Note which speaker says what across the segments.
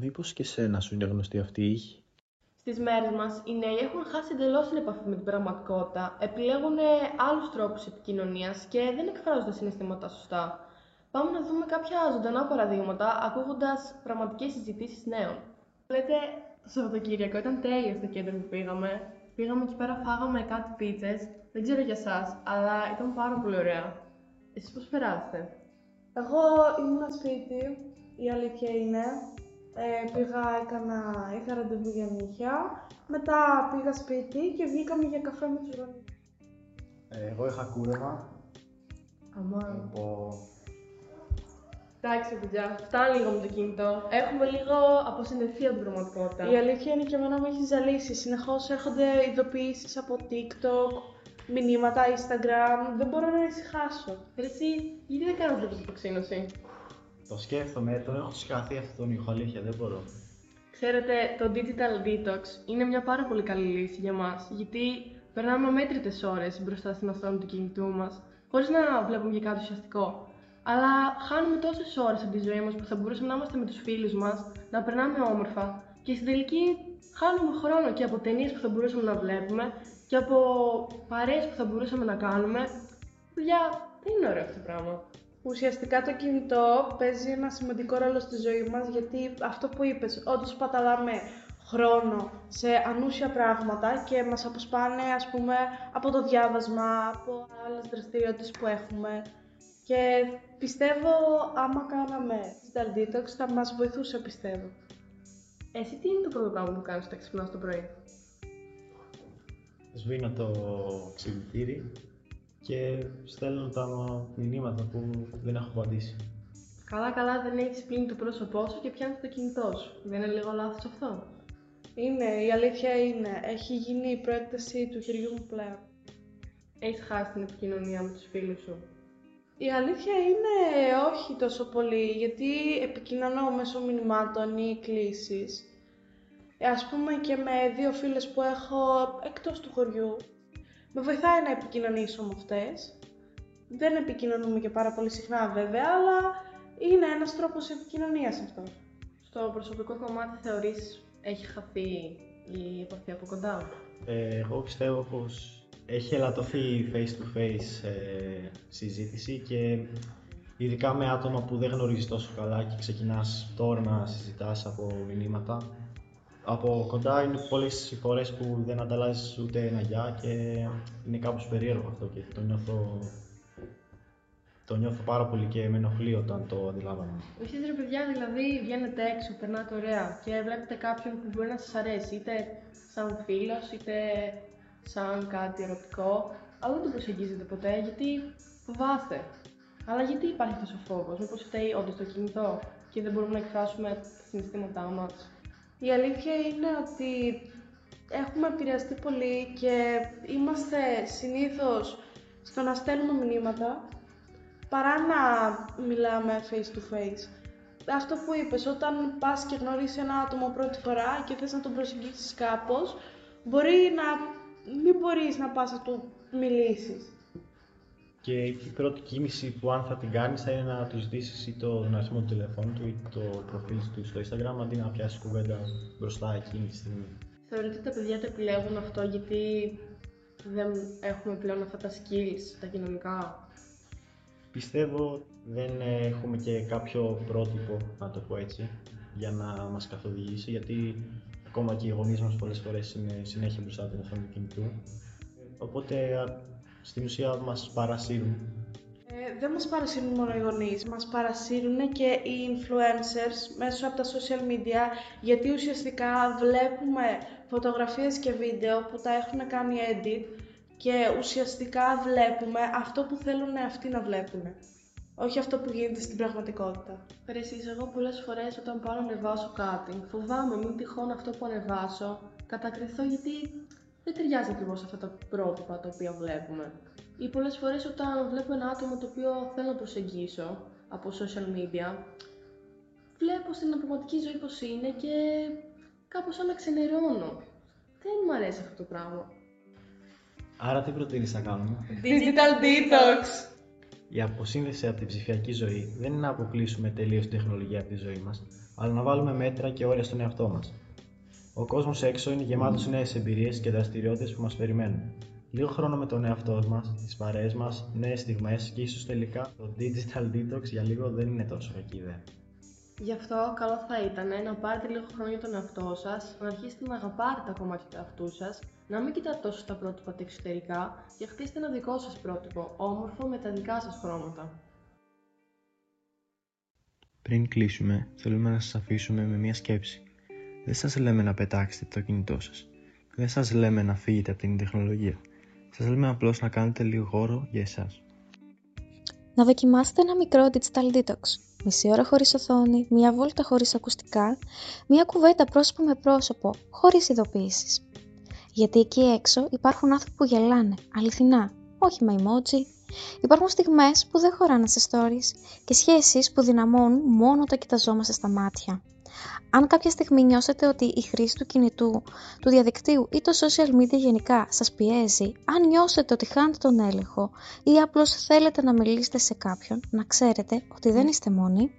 Speaker 1: Μήπως και σένα σου είναι γνωστή αυτή η ήχη?
Speaker 2: Στις μέρες μας, οι νέοι έχουν χάσει εντελώς την επαφή με την πραγματικότητα, επιλέγουν άλλους τρόπους επικοινωνίας και δεν εκφράζουν τα συναισθήματα σωστά. Πάμε να δούμε κάποια ζωντανά παραδείγματα, ακούγοντας πραγματικές συζητήσεις νέων. Λέτε, το Σαββατοκύριακο ήταν τέλειο στο κέντρο που πήγαμε. Πήγαμε εκεί πέρα, φάγαμε κάτι πίτσες. Δεν ξέρω για εσάς, αλλά ήταν πάρα πολύ ωραία. Εσείς πώς περάσετε?
Speaker 3: Εγώ ήμουν σπίτι, η αλήθεια είναι. Είχα ραντεβού για νύχια. Μετά πήγα σπίτι και βγήκαμε για καφέ με τους γονείς.
Speaker 4: Εγώ είχα κούρεμα.
Speaker 2: Αμάν. Εντάξει, παιδιά, φτάνει λίγο με το κινητό. Έχουμε λίγο αποσυνδεθεί από την πραγματικότητα.
Speaker 3: Η αλήθεια είναι και εμένα με έχει ζαλίσει. Συνεχώς έρχονται ειδοποιήσεις από TikTok, μηνύματα, Instagram. Δεν μπορώ να ησυχάσω.
Speaker 2: Εσύ, γιατί δεν κάνω τέτοια αποξύνωση?
Speaker 4: Το σκέφτομαι, τον έχω σκαθεί αυτόν τον ήχο, αλήθεια, δεν μπορώ.
Speaker 2: Ξέρετε, το digital detox είναι μια πάρα πολύ καλή λύση για μας, γιατί περνάμε αμέτρητες ώρες μπροστά στην οθόνη του κινητού μας, χωρίς να βλέπουμε για κάτι ουσιαστικό. Αλλά χάνουμε τόσες ώρες από τη ζωή μας που θα μπορούσαμε να είμαστε με τους φίλους μας, να περνάμε όμορφα και στην τελική χάνουμε χρόνο και από ταινίες που θα μπορούσαμε να βλέπουμε και από παρέες που θα μπορούσαμε να κάνουμε. Παιδιά, δεν είναι ωραίο αυτό το πράγμα.
Speaker 3: Ουσιαστικά το κινητό παίζει ένα σημαντικό ρόλο στη ζωή μας, γιατί αυτό που είπες, όντως παταλάμε χρόνο σε ανούσια πράγματα και μας αποσπάνε, ας πούμε, από το διάβασμα, από άλλες δραστηριότητες που έχουμε. Και πιστεύω, άμα κάναμε digital detox, θα μας βοηθούσε, πιστεύω.
Speaker 2: Εσύ τι είναι το πρώτο πράγμα που κάνεις όταν ξυπνάς το πρωί?
Speaker 4: Σβήνω το ξυπνητήρι και στέλνω τα μηνύματα που δεν έχω απαντήσει.
Speaker 2: Καλά, δεν έχεις πλύνει το πρόσωπό σου και πιάνεις το κινητό σου. Δεν είναι λίγο λάθος αυτό?
Speaker 3: Είναι, η αλήθεια είναι. Έχει γίνει η προέκταση του χεριού μου πλέον.
Speaker 2: Έχεις χάσει την επικοινωνία με τους φίλους σου?
Speaker 3: Η αλήθεια είναι όχι τόσο πολύ, γιατί επικοινωνώ μέσω μηνυμάτων ή κλήσεις. Ας πούμε και με 2 φίλες που έχω εκτός του χωριού. Με βοηθάει να επικοινωνήσω με αυτές. Δεν επικοινωνούμε και πάρα πολύ συχνά βέβαια, αλλά είναι ένας τρόπος επικοινωνίας αυτό.
Speaker 2: Στο προσωπικό κομμάτι θεωρείς έχει χαθεί η επαφή από κοντά?
Speaker 4: Εγώ πιστεύω πως έχει ελαττωθεί η face-to-face συζήτηση και ειδικά με άτομα που δεν γνωρίζεις τόσο καλά και ξεκινάς τώρα να συζητάς από μηνύματα. Από κοντά είναι πολλές οι φορές που δεν ανταλλάσσεις ούτε ένα γεια και είναι κάπως περίεργο αυτό και το νιώθω πάρα πολύ και με ενοχλεί όταν το αντιλαμβάνομαι.
Speaker 2: Εσείς ρε παιδιά, δηλαδή βγαίνετε έξω, περνάτε ωραία και βλέπετε κάποιον που μπορεί να σας αρέσει, είτε σαν φίλος, είτε σαν κάτι ερωτικό, αλλά δεν το προσεγγίζετε ποτέ γιατί φοβάστε. Αλλά γιατί υπάρχει αυτός ο φόβος? Μήπως φταίει όντως το κινητό και δεν μπορούμε να εκφράσουμε τα συναισθήματά μας?
Speaker 3: Η αλήθεια είναι ότι έχουμε επηρεαστεί πολύ και είμαστε συνήθως στο να στέλνουμε μηνύματα παρά να μιλάμε face to face. Αυτό που είπες, όταν πας και γνωρίσεις ένα άτομο πρώτη φορά και θες να τον προσεγγίσεις κάπως, μπορεί να μην μπορείς να πας να του μιλήσεις.
Speaker 4: Και η πρώτη κίνηση που αν θα την κάνεις θα είναι να του ζητήσεις ή τον αριθμό του τηλεφώνου του ή το προφίλ του στο Instagram αντί να πιάσεις κουβέντα μπροστά εκείνη τη στιγμή.
Speaker 2: Θεωρείτε ότι τα παιδιά το επιλέγουν αυτό γιατί δεν έχουμε πλέον αυτά τα skills, τα κοινωνικά?
Speaker 4: Πιστεύω δεν έχουμε και κάποιο πρότυπο, να το πω έτσι, για να μας καθοδηγήσει, γιατί ακόμα και οι γονείς μας πολλές φορές είναι συνέχεια μπροστά από την οθόνη του κινητού. Οπότε στην ουσία μας παρασύρουν.
Speaker 3: Δεν μας παρασύρουν μόνο οι γονείς, μας παρασύρουν και οι influencers μέσω από τα social media, γιατί ουσιαστικά βλέπουμε φωτογραφίες και βίντεο που τα έχουν κάνει edit και ουσιαστικά βλέπουμε αυτό που θέλουν αυτοί να βλέπουν, όχι αυτό που γίνεται στην πραγματικότητα.
Speaker 2: Εσείς, εγώ πολλές φορές όταν πάω να ανεβάσω κάτι, φοβάμαι μην τυχόν αυτό που ανεβάσω κατακριθώ γιατί δεν ταιριάζει ακριβώς αυτά τα πρότυπα τα οποία βλέπουμε. Ή πολλές φορές όταν βλέπω ένα άτομο το οποίο θέλω να προσεγγίσω από social media, βλέπω στην πραγματική ζωή πως είναι και κάπως σαν να ξενερώνω. Δεν μου αρέσει αυτό το πράγμα.
Speaker 4: Άρα τι προτείνεις να κάνουμε?
Speaker 3: Digital detox!
Speaker 4: Η αποσύνδεση από την ψηφιακή ζωή δεν είναι να αποκλείσουμε τελείως την τεχνολογία από τη ζωή μας, αλλά να βάλουμε μέτρα και όρια στον εαυτό μας. Ο κόσμος έξω είναι γεμάτος νέες εμπειρίες και δραστηριότητες που μας περιμένουν. Λίγο χρόνο με τον εαυτό μας, τις παρέες μας, νέες στιγμές και ίσως τελικά το digital detox για λίγο δεν είναι τόσο κακή ιδέα.
Speaker 2: Γι' αυτό καλό θα ήταν να πάρετε λίγο χρόνο για τον εαυτό σας, να αρχίσετε να αγαπάτε τα κομμάτια του εαυτού σας, να μην κοιτάτε τόσο στα πρότυπα τα εξωτερικά και χτίστε ένα δικό σας πρότυπο, όμορφο με τα δικά σας χρώματα.
Speaker 1: Πριν κλείσουμε, θέλουμε να σας αφήσουμε με μια σκέψη. Δεν σας λέμε να πετάξετε το κινητό σας. Δεν σας λέμε να φύγετε από την τεχνολογία. Σας λέμε απλώς να κάνετε λίγο χώρο για εσάς.
Speaker 5: Να δοκιμάσετε ένα μικρό digital detox. Μισή ώρα χωρίς οθόνη, μία βόλτα χωρίς ακουστικά, μία κουβέντα πρόσωπο με πρόσωπο, χωρίς ειδοποιήσεις. Γιατί εκεί έξω υπάρχουν άνθρωποι που γελάνε, αληθινά, όχι με emoji. Υπάρχουν στιγμές που δεν χωράνε σε stories και σχέσεις που δυναμώνουν μόνο όταν κοιταζόμαστε στα μάτια. Αν κάποια στιγμή νιώσετε ότι η χρήση του κινητού, του διαδικτύου ή το social media γενικά σας πιέζει, αν νιώσετε ότι χάνετε τον έλεγχο ή απλώς θέλετε να μιλήσετε σε κάποιον, να ξέρετε ότι δεν είστε μόνοι.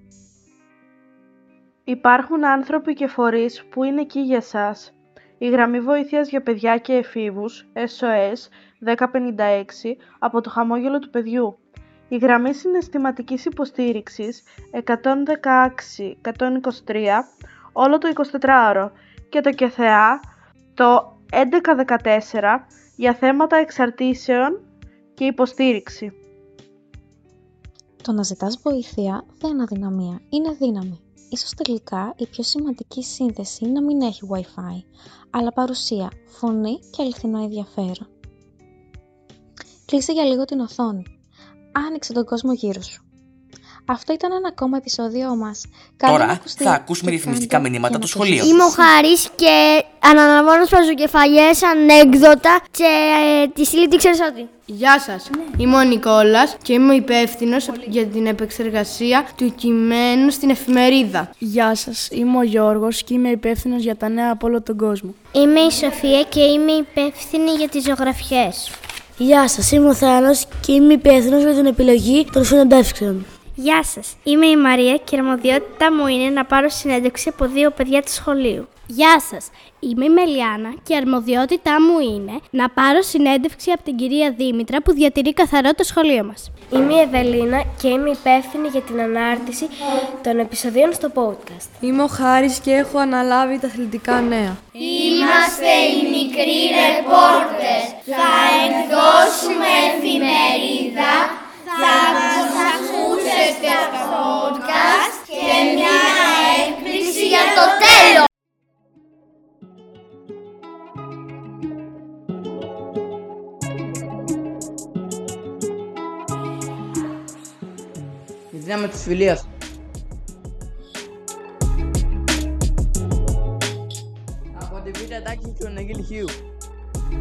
Speaker 3: Υπάρχουν άνθρωποι και φορείς που είναι εκεί για σας. Η γραμμή βοήθειας για παιδιά και εφήβους, SOS 1056, από το χαμόγελο του παιδιού. Η γραμμή συναισθηματικής υποστήριξης 116-123, όλο το 24ωρο και το ΚΕΘΕΑ το 1114 για θέματα εξαρτήσεων και υποστήριξη.
Speaker 5: Το να ζητάς βοήθεια δεν είναι αδυναμία, είναι δύναμη. Ίσως τελικά η πιο σημαντική σύνδεση είναι να μην έχει Wi-Fi, αλλά παρουσία, φωνή και αληθινό ενδιαφέρον. Κλείσε για λίγο την οθόνη. Άνοιξε τον κόσμο γύρω σου. Αυτό ήταν ένα ακόμα επεισόδιο μας.
Speaker 6: Τώρα θα ακούσουμε ρυθμιστικά μηνύματα του σχολείου.
Speaker 7: Είμαι ο Χάρης και αναλαμβάνω σπαζοκεφαλιές, ανέκδοτα και τη στήλη τι ξέρεις ότι.
Speaker 8: Γεια σας, είμαι ο Νικόλας και είμαι υπεύθυνος για την επεξεργασία του κειμένου στην εφημερίδα.
Speaker 9: Γεια σας, είμαι ο Γιώργος και είμαι υπεύθυνος για τα νέα από όλο τον κόσμο.
Speaker 7: Είμαι η Σοφία και είμαι υπεύθυνη για τις ζωγραφιές.
Speaker 9: Γεια σας, είμαι ο Θάνος και είμαι υπεύθυνος για την επιλογή των συνεντεύξεων.
Speaker 7: Γεια σας, είμαι η Μαρία και η αρμοδιότητά μου είναι να πάρω συνέντευξη από 2 παιδιά του σχολείου. Γεια σας, είμαι η Μελιάνα και η αρμοδιότητά μου είναι να πάρω συνέντευξη από την κυρία Δήμητρα που διατηρεί καθαρό το σχολείο μας.
Speaker 10: Είμαι η Ευελίνα και είμαι υπεύθυνη για την ανάρτηση των επεισοδίων στο podcast.
Speaker 8: Είμαι ο Χάρης και έχω αναλάβει τα αθλητικά νέα.
Speaker 7: Είμαστε οι μικροί ρεπόρτες. Θα εκδώσουμε εφημερίδα, θα μας ακούσετε στο podcast και μια έκπληξη για το τέλος.
Speaker 11: Η δύναμη της φιλίας. Από τη Β' τάξη του Νεγίλ Χιού.